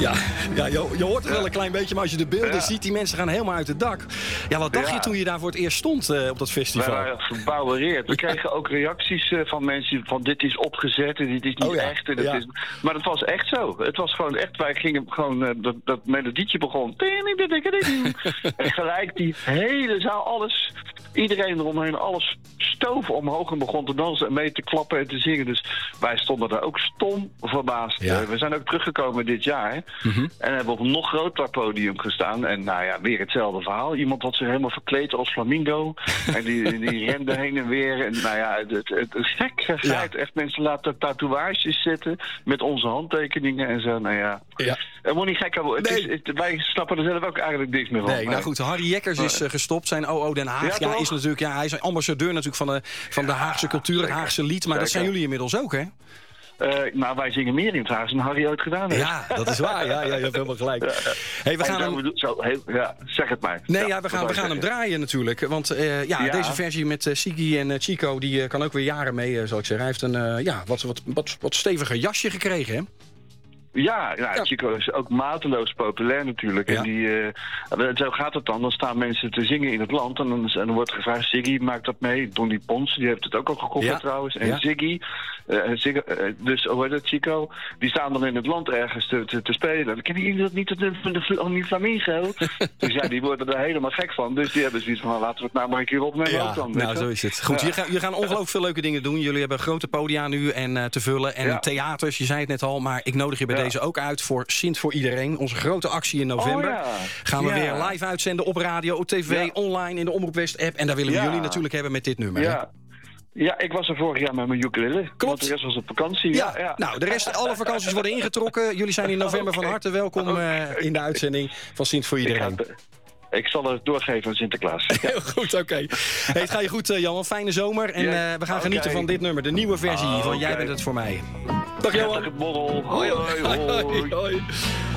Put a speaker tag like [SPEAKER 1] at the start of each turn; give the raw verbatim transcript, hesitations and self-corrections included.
[SPEAKER 1] Ja, ja je, je hoort het wel een klein beetje, maar als je de beelden ja. ziet, die mensen gaan helemaal uit het dak. Ja, wat dacht ja. je toen je daar voor het eerst stond uh, op dat festival?
[SPEAKER 2] We waren verbouwereerd. We kregen ook reacties uh, van mensen van dit is opgezet en dit is niet oh, ja. echt. En dat ja. is... Maar het was echt zo. Het was gewoon echt, wij gingen gewoon, uh, dat, dat melodietje begon. En gelijk die hele zaal, alles, iedereen eromheen, alles stoof omhoog en begon te dansen en mee te klappen en te zingen. Dus wij stonden daar ook stom verbaasd. Ja. Uh, we zijn ook teruggekomen dit jaar mm-hmm. en hebben op een nog groter podium gestaan. En nou ja, weer hetzelfde verhaal. Iemand had zich helemaal verkleed als flamingo en die, die rende heen en weer. En nou ja, het, het, het is gekkigheid. Ja. Echt, mensen laten tatoeages zetten met onze handtekeningen en zo. Nou ja,
[SPEAKER 1] ja.
[SPEAKER 2] het moet niet gek worden. Nee. Het is, het, wij snappen er zelf ook eigenlijk niks meer van.
[SPEAKER 1] Nee, nou goed, Harry Jekkers is uh, gestopt. Zijn O O Den Haag. Ja, ja, is natuurlijk, ja, hij is ambassadeur natuurlijk van de, van de Haagse cultuur, het Haagse lied. Maar zeker. Dat zijn jullie inmiddels ook, hè?
[SPEAKER 2] Uh, nou, wij zingen meer in het Haags dan Harry ooit gedaan heeft.
[SPEAKER 1] Ja, dat is waar. Ja, ja, je hebt helemaal gelijk. Ja, hey, we gaan hem...
[SPEAKER 2] zo, heel, ja, zeg het maar.
[SPEAKER 1] Nee,
[SPEAKER 2] ja,
[SPEAKER 1] ja, we gaan, we gaan hem draaien natuurlijk. Want uh, ja, ja, deze versie met uh, Siggy en uh, Chico, die uh, kan ook weer jaren mee, uh, zal ik zeggen. Hij heeft een uh, ja, wat, wat, wat, wat steviger jasje gekregen, hè?
[SPEAKER 2] Ja, ja, ja, Chico is ook mateloos populair natuurlijk. Ja. En die, uh, zo gaat het dan. Dan staan mensen te zingen in het land. En dan, en dan wordt gevraagd, Siggy maakt dat mee. Donnie Pons, die heeft het ook al gekoppeld ja. trouwens. En ja. Ziggy, uh, Ziggy uh, dus hoe heet het, Chico, die staan dan in het land ergens te, te, te spelen. Dan kennen jullie dat niet, de, de, de, de Flamingo? Dus ja, die worden er helemaal gek van. Dus die hebben zoiets van, laten we het nou maar een keer opnemen.
[SPEAKER 1] Ja,
[SPEAKER 2] ook dan,
[SPEAKER 1] nou zo is het. Goed, ja. jullie gaan ongelooflijk veel leuke dingen doen. Jullie hebben grote podia nu en uh, te vullen. En ja. theaters, je zei het net al, maar ik nodig je bij ja. deze ook uit voor Sint voor Iedereen. Onze grote actie in november. Oh, ja. Gaan we ja. weer live uitzenden op radio, op tv, ja. online, in de Omroep West app. En daar willen we ja. jullie natuurlijk hebben met dit nummer.
[SPEAKER 2] Ja. Ja, ik was er vorig jaar met mijn ukulele.
[SPEAKER 1] Klopt.
[SPEAKER 2] Want de rest was op vakantie.
[SPEAKER 1] Ja,
[SPEAKER 2] ja, ja.
[SPEAKER 1] Nou, de rest, alle vakanties worden ingetrokken. Jullie zijn in november okay. van harte welkom okay. uh, in de uitzending van Sint voor Iedereen.
[SPEAKER 2] Ik, ik zal het doorgeven aan Sinterklaas. Ja.
[SPEAKER 1] Heel goed, oké. Okay. Hey, het gaat je goed, uh, Jan. Een fijne zomer. En uh, we gaan okay. genieten van dit nummer. De nieuwe versie oh, van okay. Jij bent het voor mij. Dag Johan.
[SPEAKER 2] Hoi, hoi, hoi. hoi, hoi.